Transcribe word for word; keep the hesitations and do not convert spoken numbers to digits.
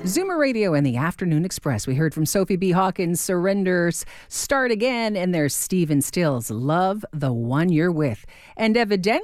Zoomer Radio and the Afternoon Express. We heard from Sophie B. Hawkins, Surrenders, Start Again, and there's Stephen Stills, Love the One You're With. And evidently,